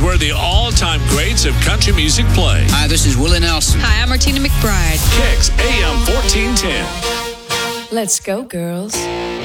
is where the all-time greats of country music play. Hi, this is Willie Nelson. Hi, I'm Martina McBride. Kicks AM 1410. Let's go, girls.